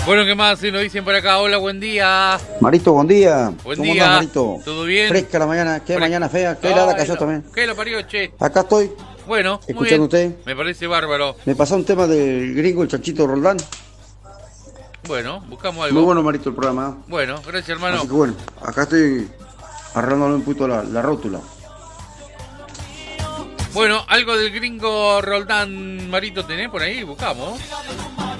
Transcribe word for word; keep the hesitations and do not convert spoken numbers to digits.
Bueno, ¿qué más? Sí, nos dicen por acá. Hola, buen día. Marito, buen día. Buen ¿Cómo día. andás, Marito? ¿Todo bien? Fresca la mañana. Qué Fre- mañana fea. Qué Ay, helada cayó no. también. ¿Qué lo parió, che? Acá estoy, Bueno, muy escuchando bien. usted. Me parece bárbaro. Me pasó un tema del gringo, el chanchito Roldán. Bueno, buscamos algo. Muy bueno, Marito, el programa. ¿eh? Bueno, gracias, hermano. Así que bueno, acá estoy arreglándole un poquito la, la rótula. Bueno, algo del gringo Roldán, Marito, ¿tenés por ahí? Buscamos.